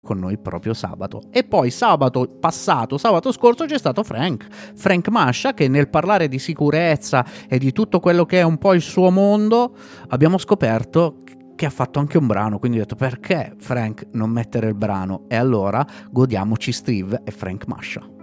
con noi proprio sabato. E poi sabato scorso c'è stato Frank Mascia, che nel parlare di sicurezza e di tutto quello che è un po' il suo mondo abbiamo scoperto che ha fatto anche un brano, quindi ho detto perché Frank non mettere il brano? E allora godiamoci Steve e Frank Mascia.